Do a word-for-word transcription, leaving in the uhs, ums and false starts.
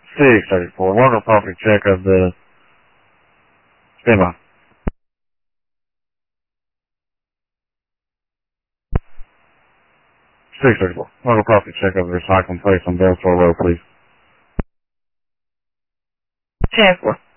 six thirty-four. Local property check of the stand by. six thirty-four. Local property check of the recycling place on Bellsville Road, please. ten four.